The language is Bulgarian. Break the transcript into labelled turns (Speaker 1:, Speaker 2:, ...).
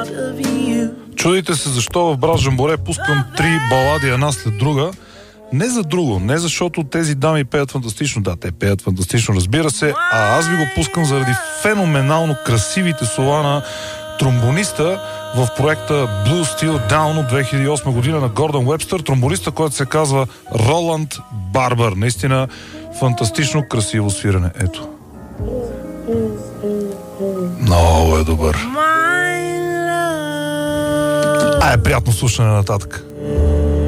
Speaker 1: Чудите се защо в Брат Жамборе пускам 3 балади една след друга. Не за друго, не защото тези дами пеят фантастично. Да, те пеят фантастично, разбира се, а аз ви го пускам заради феноменално красивите слова на тромбониста в проекта Blue Steel Down от 2008 година на Гордън Уебстър. Тромбониста, който се казва Роланд Барбър. Наистина фантастично красиво свирене. Ето. Много е добър. Приятно слушане нататък.